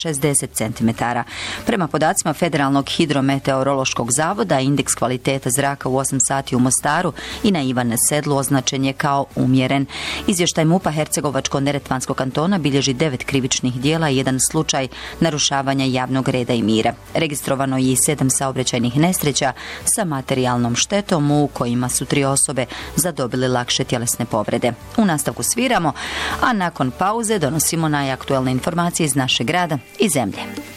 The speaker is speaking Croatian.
60 cm. Prema podacima Federalnog hidrometeorološkog zavoda, indeks kvaliteta zraka u 8 sati u Mostaru i na Ivane Sedlu označen je kao umjeren. Izvještaj MUP-a Hercegovačko-neretvanskog kantona bilježi 9 krivičnih djela i 1 slučaj narušavanja javnog reda i mira. Registrovano je i 7 saobraćajnih nesreća sa materijalnom štetom u kojima su 3 osobe zadobile lakše tjelesne povrede. U nastavku sviramo, a nakon pauze donosimo najaktuelne informacije iz našeg grada i zemlje.